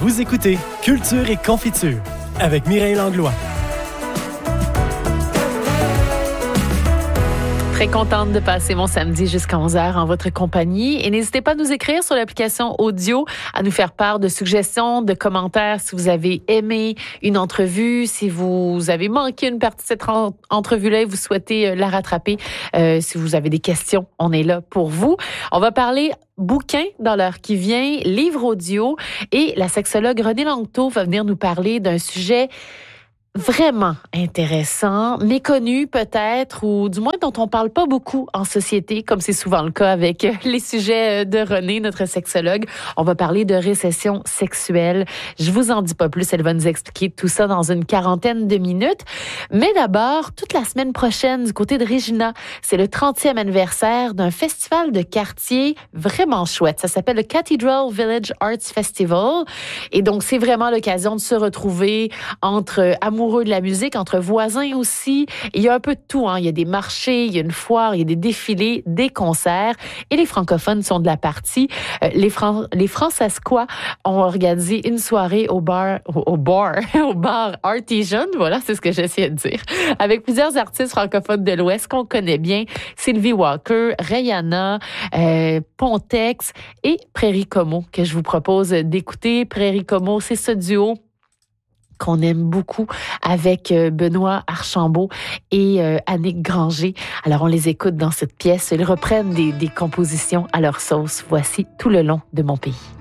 Vous écoutez Culture et Confiture avec Mireille Langlois. Très contente de passer mon samedi jusqu'à 11h en votre compagnie. Et n'hésitez pas à nous écrire sur l'application audio, à nous faire part de suggestions, de commentaires si vous avez aimé une entrevue, si vous avez manqué une partie de cette entrevue-là et vous souhaitez la rattraper. Si vous avez des questions, on est là pour vous. On va parler bouquin dans l'heure qui vient, livre audio et la sexologue Renée Langto va venir nous parler d'un sujet vraiment intéressant, méconnu peut-être, ou du moins dont on parle pas beaucoup en société, comme c'est souvent le cas avec les sujets de Renée, notre sexologue. On va parler de récession sexuelle. Je vous en dis pas plus, elle va nous expliquer tout ça dans une quarantaine de minutes. Mais d'abord, toute la semaine prochaine, du côté de Regina, c'est le 30e anniversaire d'un festival de quartier vraiment chouette. Ça s'appelle le Cathedral Village Arts Festival. Et donc, c'est vraiment l'occasion de se retrouver entre amoureux de la musique, entre voisins aussi. Il y a un peu de tout, hein. Il y a des marchés, il y a une foire, il y a des défilés, des concerts. Et les francophones sont de la partie. Les Francescois ont organisé une soirée au bar Artisan. Voilà, c'est ce que j'essayais de dire. Avec plusieurs artistes francophones de l'Ouest qu'on connaît bien. Sylvie Walker, Rihanna, Pontex et Prairie Como, que je vous propose d'écouter. Prairie Como, c'est ce duo qu'on aime beaucoup avec Benoît Archambault et Annick Granger. Alors, on les écoute dans cette pièce. Ils reprennent des compositions à leur sauce. Voici Tout le long de mon pays.